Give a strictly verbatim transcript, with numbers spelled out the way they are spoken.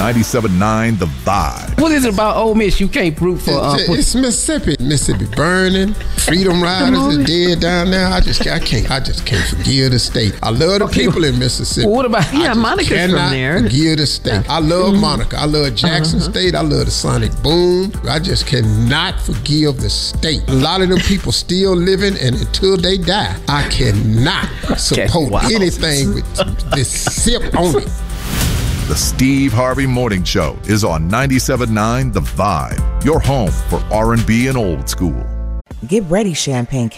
ninety-seven point nine The Vibe. What is it about Ole Miss you can't root for? Uh, It's, it's Mississippi. Mississippi burning. Freedom Riders are dead down there. I just I can't I just can't forgive the state. I love the Okay. people in Mississippi. Well, what about- I Yeah, just Monica's from cannot there. Forgive the state. I love Monica. I love Jackson Uh-huh. State. I love the Sonic Boom. I just cannot forgive the state. A lot of them people still living, and until they die, I cannot support Wow. anything with this sip on it. The Steve Harvey Morning Show is on ninety-seven point nine The Vibe, your home for R and B and old school. Get ready, Champagne